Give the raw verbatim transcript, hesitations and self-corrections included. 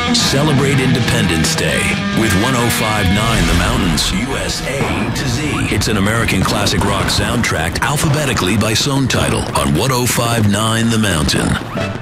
Celebrate Independence Day with one oh five point nine The Mountains, U S A to Z. It's an American classic rock soundtrack alphabetically by song title on one oh five point nine The Mountain.